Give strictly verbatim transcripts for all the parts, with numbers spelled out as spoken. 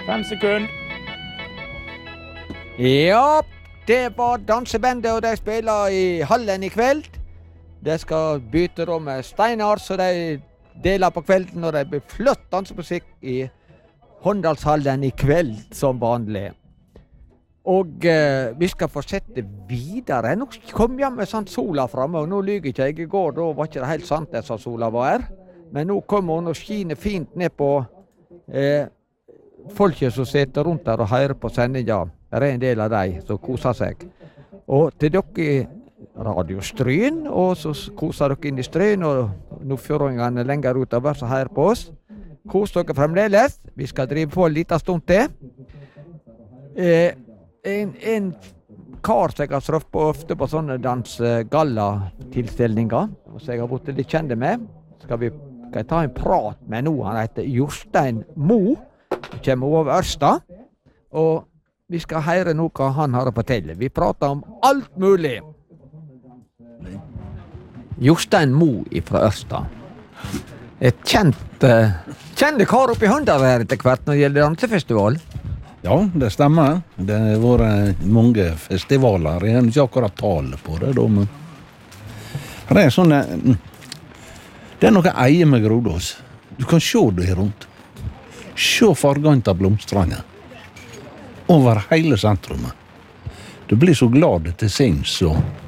Fem sekunder. Ja, det var dansebandet, og de spiller i hallen i kveld. De skal bytte rom med Steinar, så de deler på kvelden, og det blir flott dansemusikk i Håndalshallen i kveld, som vanlig. Og eh, vi skal fortsette videre. Nå kom jeg med sånn sola fremme, og nå lyger ikke jeg. I går da var ikke det helt sant det sa sola var her. Men nå kommer hun og skiner fint ned på eh, folket som sitter rundt der og hører på sendinga. Det er en del av dem som koser seg. Og til dere Radio Stryn, og så koser dere inn i Stryn, og nordfjordingene lenger utover så hører på oss. Kos dere fremdeles. Vi skal drive på en liten stund til. Eh, en, en kar som jeg har strøft på ofte på sånne dans-galla-tilstelninger, som jeg har vært litt kjent med, skal vi skal jeg ta en prat med nå. Han heter Jostein Mo, kommer over Ørsta, og vi skal høre noe hva han har å fortelle. Vi prater om alt mulig. Jostein Mo fra Ørsta. Et kjent, uh, kjente kar oppe i Håndal her etter hvert når det gjelder dansefestival. Ja, det stemmer. Det har vært mange festivaler. Jeg har ikke akkurat tale på det, da, men det er sånn, det er noe eie med Grodås. Du kan se det rundt. Se fargant av blomstrene. Over hele sentrumet. Du blir så glad til sinns, så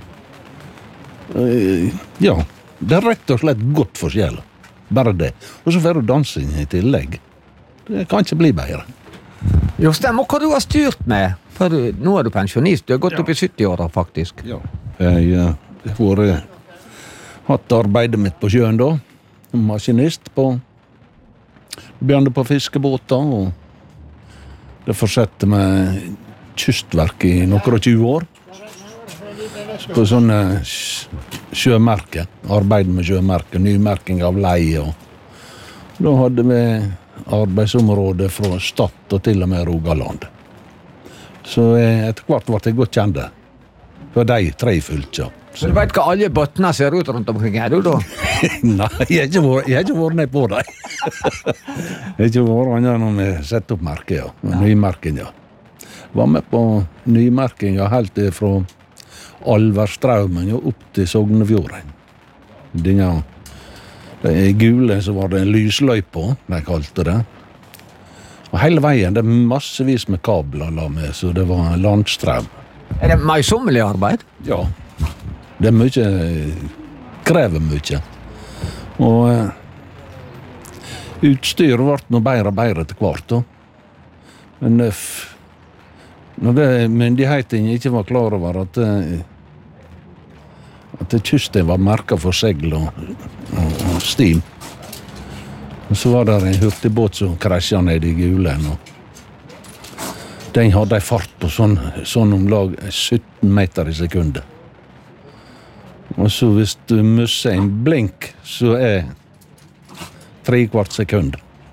uh, ja, det er rett og slett godt for sjela. Bare det. Og så får du dansing i tillegg. Det kan ikke bli bedre. Jostein, hva du har styrt med? For du, nå er du pensjonist. Du har gått ja. opp i sytti-åra, faktisk. Ja. Jeg uh, har uh, hatt arbeidet mitt på sjøen da. Maskinist på begynte på fiskebåter, og det fortsetter med kystverk i noen og tjue år. På sånne sjømerker, arbeid med sjømerker, nymerking av leie. Og da hadde vi arbeidsområdet fra Stad og til og med Rogaland. Så etter hvert ble jeg godt kjent for de tre fylkene. Så du vet hva alle bøttene ser ut rundt omkring her, du da? Nei, jeg har ikke vært, jeg har ikke vært ned på dem. Jeg har ikke vært annet når vi setter opp merket, ja. ja. Nymerking, ja. Var med på nymerking helt fra Alverstraumen og opp til Sognefjorden. Denne, det gule så var det en lysløy på, de kalte det. Og hele veien, det er massevis med kabler la med, så det var landstrøm. Er det møysommelig arbeid? Ja. Det er mye, krever mye. Og uh, utstyr ble noe bedre og bedre til hvert. Da. Men uh, når det myndigheten ikke var klar over at, uh, at kysten var merket for segl og, og, og stim, og så var det en hurtigbåt som krasjet ned i Gulen. Og den hadde en fart på sånn, sånn omlag sytten meter i sekundet. Og så hvis du musser en blink, så er tre kvart sekund.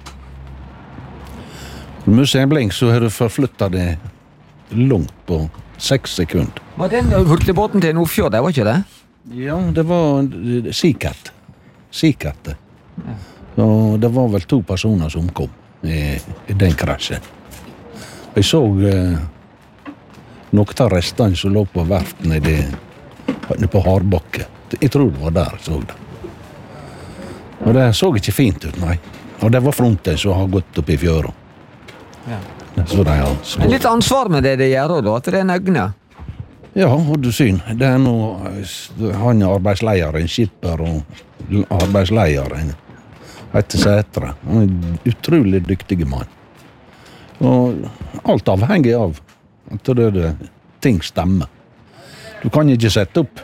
Hvis du musser en blink, så har du forflyttet det langt på seks sekunder. Var den hurtigbåten til Nordfjord, det var ikke det? Ja, det var sikkert. Sikkert. Ja. Og det var vel to personer som kom i, i den krasjen. Jeg så eh, noen av restene som lå på verften i det på Hardbakke. Jeg tror det var der jeg så det. Og det så ikke fint ut, nei. Og det var fronten som har gått opp i fjøra. Ja. Så det er så... Litt ansvar med det det gjør da, at det er nøgne. Ja, og du syn. Det er noe, han er arbeidsleieren, skipper og arbeidsleieren. Etter Sætre. Han er en utrolig dyktig mann. Og alt avhenger av at det, det, ting stemmer. Du kan ikke sette opp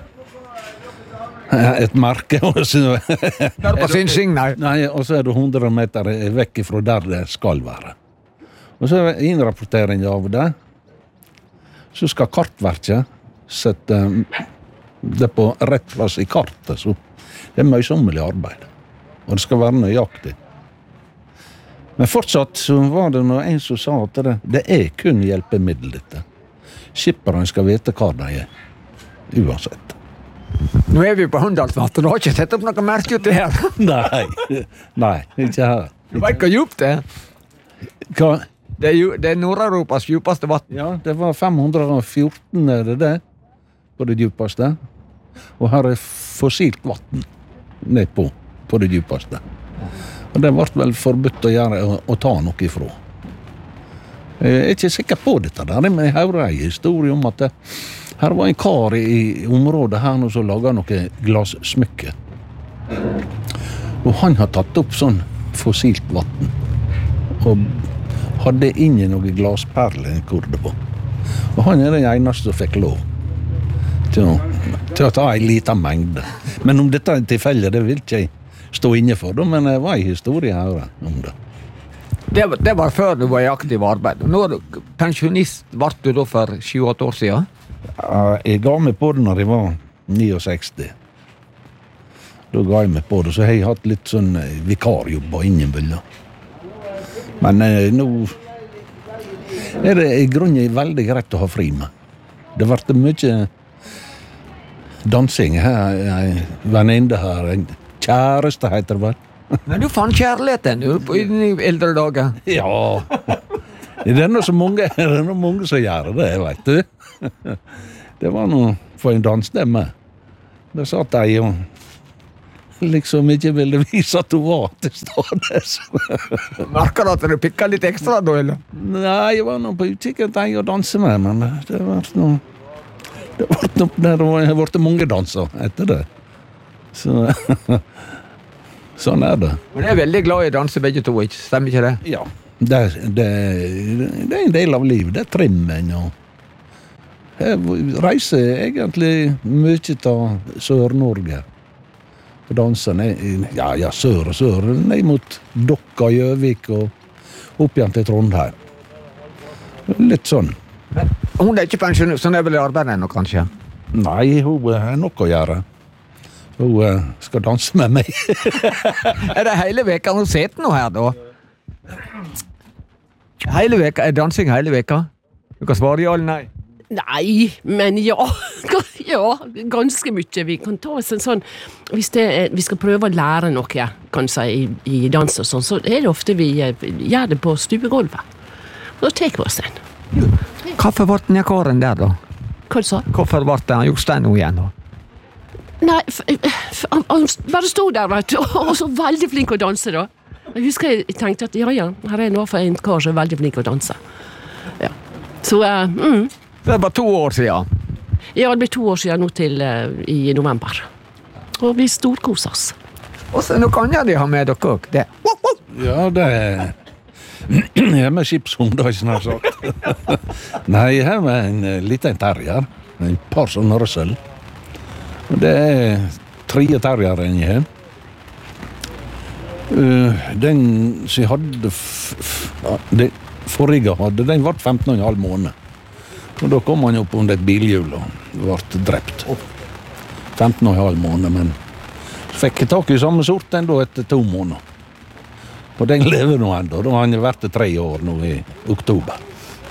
et merke, og så, på sin sing, nei. Nei, og så er du hundre meter vekk fra der det skal være. Og så er det innrapportering av det. Så skal kartverket sette det på rett plass i kartet, så det er møysommelig arbeid. Og det skal være nøyaktig. Men fortsatt så var det noe en som sa at det, det er kun hjelpemiddel dette. Skipperne skal vite hva de er. Uansett. Nå er vi på Håndalsvatn, du har ikke sett opp noe merke ut det her? Nei, nei, ikke her. Du vet hva djupt det er? Hva? Det er, jo, det er Nord-Europas djupeste vatten. Ja, det var fem hundre og fjorten, er det det? På det djupeste. Og her er fossilt vatten nedpå, på det djupeste. Og det ble vel forbudt å gjøre, å, å ta noe ifra. Jeg er ikke sikker på dette der, men jeg hører en historie om at det, her var en kar i, i området her nå som laget noe glassmykke. Og han har tatt opp sånn fossilt vatten. Og hadde inni noen glassperler i kordet på. Og han er den eneste som fikk lov til å, til å ta en liten mengde. Men om dette er tilfellet, det vil ikke jeg stå inne for, men det var en historie her om det. Det, det var før du var i aktiv arbeid. Når pensjonist ble du da for sju-åtte år siden? Ja, jeg ga meg på det når jeg var sekstini. Da ga jeg meg på det, så har jeg hatt litt sånn vikarjobber innimellom. Men eh, nå er det i grunnen veldig greit å ha fri med. Det ble mye dansing her, en venninne her, en kjæreste heter det vel. Men du fant kjærligheten du, på dine eldre dager. Ja, det er noe så mange, det er noe mange som gjør det, vet du. Det var noe for en dansstemme. Der satt jeg og liksom ikke ville vise at hun var til stades. Merker du at du pikket litt ekstra da, eller? Nei, jeg var noe på utkikk etter en å danse med, men det var noe, det var noe, det har vært mange danser etter det. Så, sånn er det. Men jeg er veldig glad i å danse begge to, ikke? Stemmer ikke det? Ja, det, det, det er en del av livet, det er trimmen, og jeg reiser egentlig mye til Sør-Norge. Og danser ned, ja, ja, sør og sør, ned mot Dokka, Gjøvik og opp igjen til Trondheim. Litt sånn. Men hun er ikke pensjonist, så hun er vel i arbeid ennå, kanskje? Nei, hun har nok å gjøre. Hun skal danse med meg. Er det hele veka hun sitter nå her, da? Hele veka, er dansing hele veka? Du kan svare ja eller nei. Nei, men ja. Ja, ganske mye. Vi kan ta oss en sånn, hvis det er, vi skal prøve å lære noe, kanskje, i, i dans og sånn, så er det ofte vi gjør det på stupegolvet. Da tar vi oss en. Hvorfor ble den karen der, da? Hva du sa? Hvorfor ble den Jostein nå igjen, da? Nei, f f han, han bare stod der, vet du, og så veldig flink å danse, da. Jeg husker jeg tenkte at, ja, ja, her er noe for en kar som er veldig flink å danse. Ja. Så, uh, mm. Det var to år siden. Ja, det ble to år siden nå til uh, i november. Og vi storkoser oss. Og så nå kan jeg de ha med dere også, det. Ja, det er... Jeg er med skipshund, da, ikke snart sagt. Nei, jeg er med en uh, liten terrier. En par sånne røssel. Det er tre terrier enn jeg har. Uh, den som jeg hadde... F f det forrige hadde, den ble femten og en halv måned. Og da kom han opp under et bilhjul og ble drept. femten og en halv måned, men så fikk jeg tak i samme sort enda etter to måneder. Og den lever nå enda. Da har han vært tre år nå i oktober.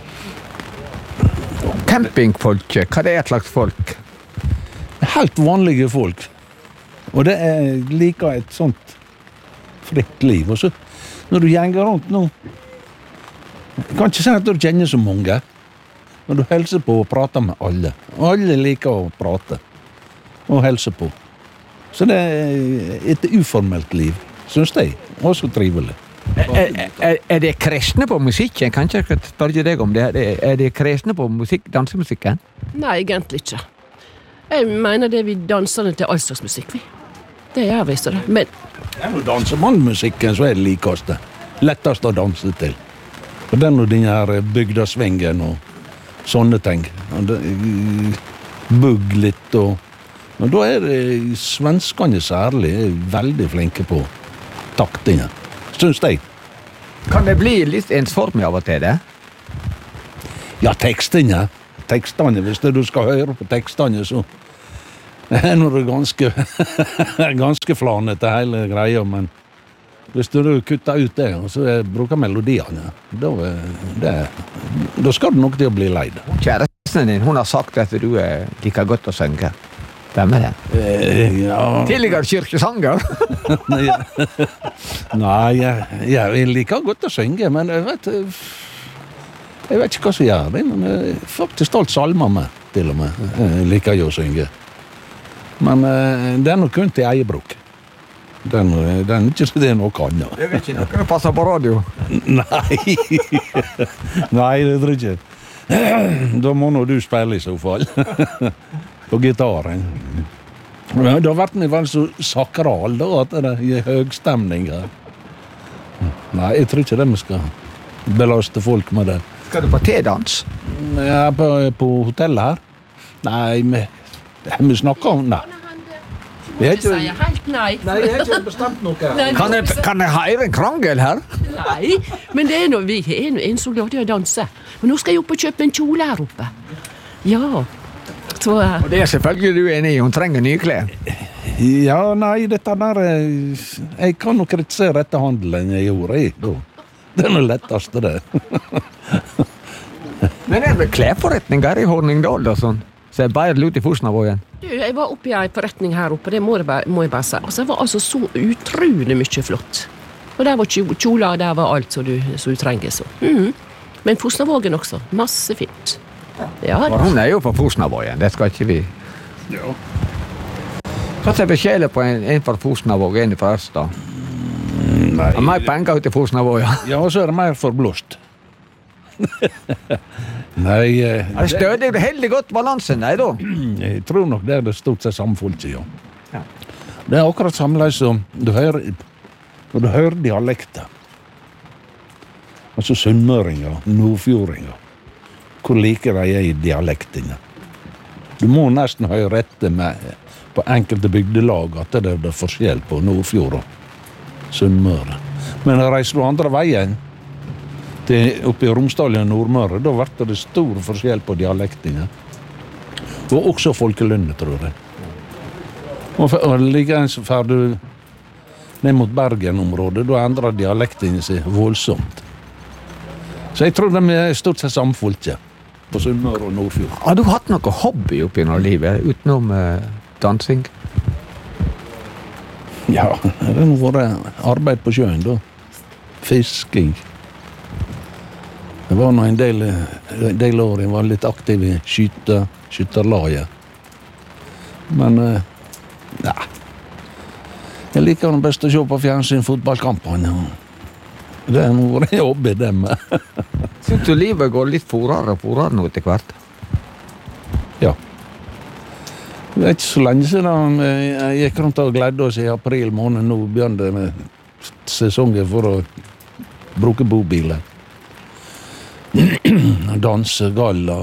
Campingfolket, hva det er et slags folk? Helt vanlige folk. Og det er like et sånt fritt liv. Og så, når du gjenger rundt nå, jeg kan ikke si at du kjenner så mange, men du hilser på og prater med alle. Alle liker å prate og hilse på. Så det er et uformelt liv, synes jeg. Også trivelig. Er, er, er det kristne på musikken? Kan ikke jeg spørre deg om det? Er det kristne på musikk, dansemusikken? Nei, egentlig ikke. Jeg mener det vi danser til all slags musikk, vi. Det gjør vi, så det. Men... Det er noe dansemannmusikken som er det likeste. Lettest å danse til. Og den og den her bygdasvingen og sånne ting. Og det, bugg litt og... Men da er det svenskene særlig veldig flinke på taktene, synes jeg. Kan det bli litt ensformig av og til det? Ja, tekstene. Tekstene, hvis du skal høre på tekstene, så er det ganske, ganske flanete hele greia, men hvis du kutter ut det, og så bruker melodiene, da, det, da skal du nok til å bli leid. Kjæresten din, hun har sagt at du liker godt å synge. Stemmer det? Eh, ja. Tidligere kyrkjesanger? Nei, jeg, jeg liker godt å synge, men jeg vet, Jeg vet ikke hva som gjør det, men jeg er faktisk stolt salmer med, til og med. Jeg liker jo å synge. Men uh, det er nok kun til Eiebruk. Den, den er ikke det er noe annet. Jeg vet ikke noe passer på radio. Nei. Nei, det tror jeg ikke. Da må nå du spille i så fall. På gitaren. Men det har vært en veldig så sakral da, at det er høgstemning her. Nei, jeg tror ikke det vi skal belaste folk med det. Skal du på T-dans? Ja, på, på hotellet her. Nei, vi, vi snakker om... Nei. Jeg ikke sier helt nei. Nei, jeg har ikke bestemt noe. Nei, Kan jeg, kan jeg høre en krangel her? Nei, men det er noe, vi er en, en som glad i å danse. Men nå skal jeg opp og kjøpe en kjole her oppe. Ja. Så, uh, Og det er selvfølgelig du enig i, hun trenger nye klær. Ja, nei, dette der... eh, Jeg kan nok kritisere etter handelen jeg gjorde i, da. Det er noe letteste, det. Men det er vel klærforretninger i Horningdal og sånn? Så jeg bare lut i Fosnavågen. du, jeg var oppe i en forretning her oppe, det må jeg bare, må jeg bare si. Altså, det var altså så utrolig mye flott. Og der var kjo- kjoler, der var alt som du, som du trenger, så. Mhm. Men Fosnavågen også, masse fint. Ja, For hun er jo fra Fosnavågen, det skal ikke vi. Ja. Hva er forskjellig på en, en fra Fosnavåg og en fra Østa? Nei. Har mer penger ute i Fosnavågen. Ja, og så er det mer forblåst. Nei, eh, Er det stødig? Det er heldig godt balansen, nei da. jeg tror nok det er det stort sett samme folket, ja. Ja. Det er akkurat samleis som du hører, når du hører dialekter. Altså sunnmøringer, nordfjordinger. Hvor like de er i dialektene. Du må nesten høre etter med på enkelte bygdelag at det er det forskjell på Nordfjord og Sunnmøre. Men reiser du andre veien til oppe i Romsdal og Nordmøre, da blir det stor forskjell på dialektene. Og også folkelunde, tror jeg. Og, for, og likeens fer du ned mot Bergen-området, da endrer dialektene seg voldsomt. Så jeg tror de er stort sett samfolket på Sunnmøre og Nordfjord. Har du hatt noe hobby oppi noe livet, utenom eh, dansing? Ja, det har nå vært arbeid på sjøen, da. Fisking. Det var nå en del, en del år jeg var litt aktiv i skyte, skytterlaget. Men, eh, nei. Jeg liker nå best å se på fjernsyn fotballkampene. Det er nå vært jobb i dem. Synes du livet går litt forere og forere nå etter hvert? Ja. Det er ikke så lenge siden jeg gikk rundt og gledde oss i april måned. Nå begynte med sesongen for å bruke bobiler. Danse, galla.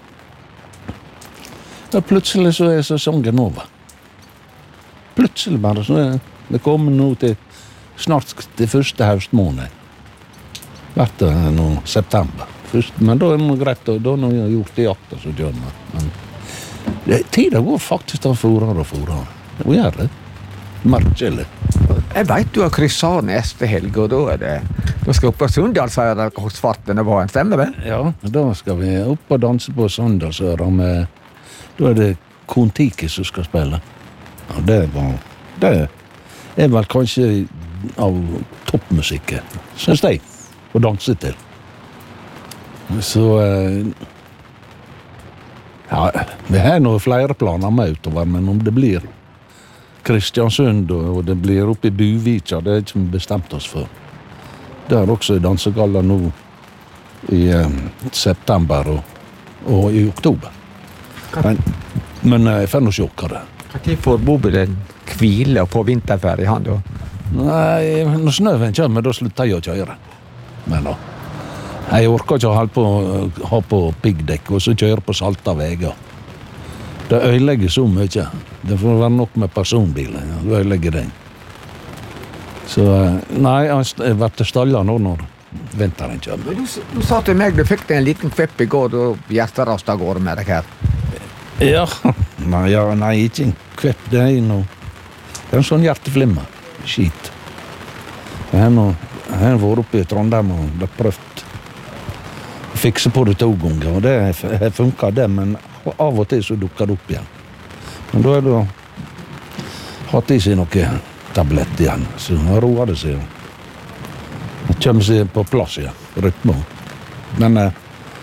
Ja, plutselig så er sesongen over. Plutselig bare så er det kommet nå til snart til første høstmåned. Vært det nå september. Først, men da er det greit, og da har jeg gjort det i jakta, så gjør man. Men det, tiden går faktisk da forere og forere. Og gjør det. Merkelig. Jeg vet du har krysset neste helg, og da er det... Da skal vi opp på Sunndalsøra hos farten det var en stemme, vel? Ja, da skal vi opp og danse på Sunndalsøra med... Da er det Kon-Tiki som skal spille. Ja, det var... Det er vel kanskje av toppmusikken, synes jeg, å danse til. Så... Eh, ja, vi har nå flere planer med utover, men om det blir Kristiansund og det blir oppe i Buvika, det er ikke bestemt oss for. Det er også dansegalla nå i eh, september og, og i oktober. Men, men jeg får nå se hva det er. Hva får bobilen hvile og på vinterferie han da? Nei, når snøven kommer, da slutter jeg å kjøre. Men da, jeg orker ikke å holde på, ha på piggdekk og så kjøre på salta veier. Det øyelegger så mye. Det får være nok med personbilen. Ja. Det øyelegger den. Så nei, jeg ble til stallet nå når vinteren kommer. Du, du sa til meg du fikk deg en liten kvepp i går og hjerterastet av gårde med deg her. Ja, nei, ja, nei, ikke en kvepp. Det er noe. Det er en sånn hjerteflimmer. Skit. Jeg har, noe, jeg har vært oppe i Trondheim og det prøvd å fikse på det to ganger. Og det har funket det, men av og til så dukker det opp igjen. Men da er det hatt i seg noe tablett igjen, så nå roer det seg. Det kommer seg på plass igjen, rytme. Men eh,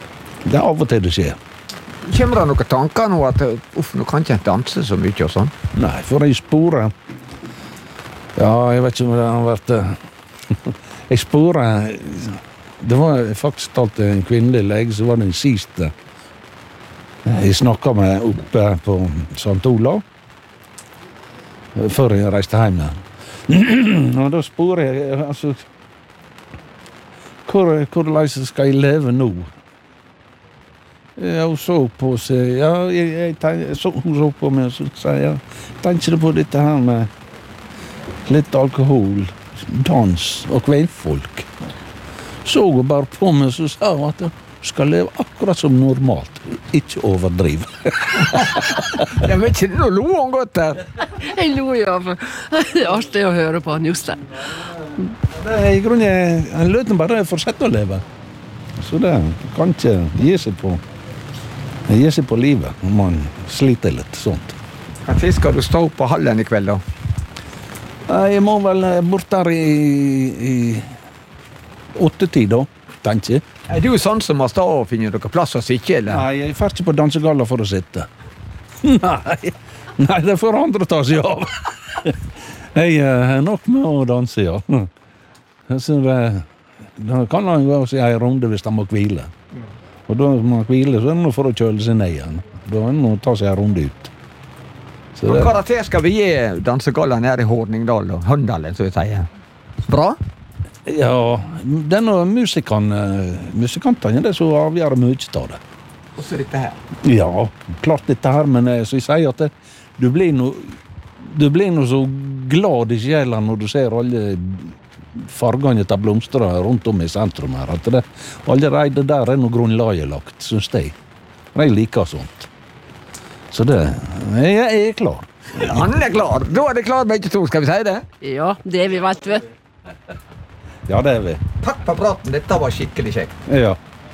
Det er av og til det skjer. Kommer det noen tanker nå at uff, nå kan ikke jeg danse så mye og sånn? Nei, for jeg sporer. Ja, jeg vet ikke om det har vært det. Jeg sporer. Det var faktisk talt en kvinnelig lege, så var det den siste. Jeg snakket med oppe på Sant Olav, før jeg reiste hjem. Og da sporer jeg, altså, hvor, hvordan skal jeg leve nå? Ja, hun så på seg, ja, jeg, jeg, jeg, så, hun så på meg, og så sa jeg, tenker du på dette her med litt alkohol, dans og kveldfolk? Så hun bare på meg, så sa hun at jeg skal leve akkurat som normalt, ikke overdrive. Jeg vet ikke, nå lo hun godt der. Jeg lo jo av. Det er artig å høre på han, Jostein. Det er i grunnen, en løten bare fortsetter å leve. Så det kan ikke gi seg på, gi seg på livet, når man sliter litt sånt. Når skal du stå på hallen i kveld da? Jeg må vel bort der i, i åttetid da, tenker jeg. Er du sånn som må stå og finne noen plass å sitte, eller? Nei, jeg er ikke på dansegalla for å sitte. Nei, nei, det får andre ta seg av. Jeg er nok med å danse, ja. Så det, da kan han gå og si en runde hvis han må hvile. Og da må han hvile, så er det noe for å kjøle seg ned igjen. Da er det noe å ta seg en runde ut. Så det... Hva til skal vi gi dansegalla nede i Horningdal og Høndalen, så vi sier? Bra? Ja, det er noe musikantene, musikantene det som avgjør mye av det. Og så dette her? Ja, klart dette her, men så jeg sier at det, du blir noe du blir noe så glad i sjela når du ser alle fargene til blomster rundt om i sentrum her, at det allerede der er noe grunnlaget lagt, synes jeg. Jeg liker sånt. Så det, jeg, jeg er klar. Han er klar. Da er det klar med ikke to, skal vi si det? Ja, det er vi vet vi. Ja, det er vi. Takk for praten, dette var skikkelig kjekt. Ja.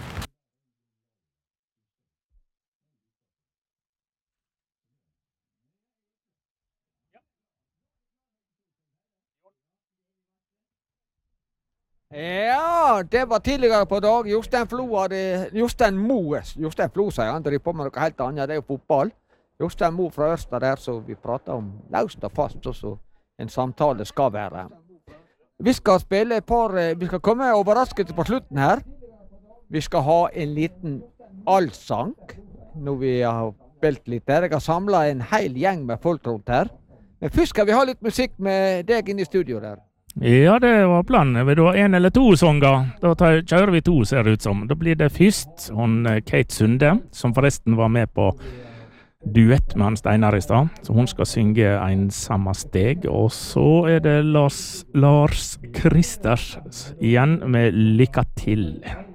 Ja, det var tidligere på dag. Jostein Flo hadde, Jostein Moe, Jostein Flo sier han, driver på med noe helt annet, det er jo fotball. Jostein Moe fra Ørsta der, så vi prater om løst og fast, og så en samtale skal være. Vi skal spille et par, vi skal komme overraskende på slutten her. Vi skal ha en liten allsang, når vi har spilt litt der. Jeg har samlet en hel gjeng med folk rundt her. Men først skal vi ha litt musikk med deg inne i studio der. Ja, det var planen. Vil du ha en eller to sanger? Da tar, kjører vi to, ser det ut som. Da blir det først hun Kate Sunde, som forresten var med på duett med han Steinar i stad. Så hun skal synge Ensamma steg. Og så er det Lars, Lars Kristers igjen med Lykke til.